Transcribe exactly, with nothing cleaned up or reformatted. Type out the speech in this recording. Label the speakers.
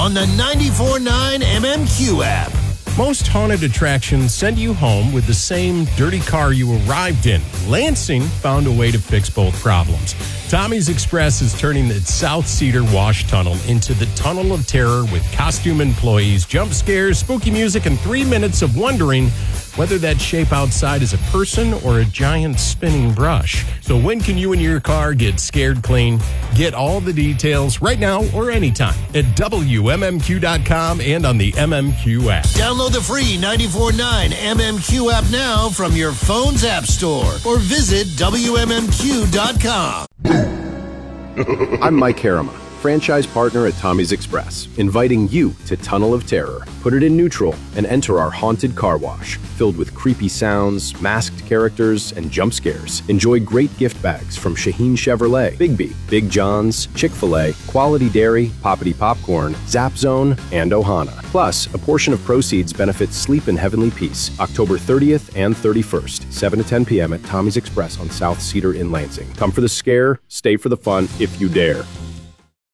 Speaker 1: on the ninety-four point nine M M Q app.
Speaker 2: Most haunted attractions send you home with the same dirty car you arrived in. Lansing found a way to fix both problems. Tommy's Express is turning the South Cedar Wash Tunnel into the Tunnel of Terror with costume employees, jump scares, spooky music, and three minutes of wondering whether that shape outside is a person or a giant spinning brush. So when can you and your car get scared clean? Get all the details right now or anytime at W M M Q dot com and on the M M Q app.
Speaker 1: Download the free ninety-four point nine M M Q app now from your phone's app store or visit W M M Q dot com.
Speaker 3: I'm Mike Harriman, franchise partner at Tommy's Express, inviting you to Tunnel of Terror. Put it in neutral and enter our haunted car wash, filled with creepy sounds, masked characters, and jump scares. Enjoy great gift bags from Shaheen Chevrolet, Bigby, Big John's, Chick-fil-A, Quality Dairy, Poppity Popcorn, Zap Zone, and Ohana. Plus, a portion of proceeds benefits Sleep in Heavenly Peace, October thirtieth and thirty-first, seven to ten p.m. at Tommy's Express on South Cedar in Lansing. Come for the scare, stay for the fun if you dare.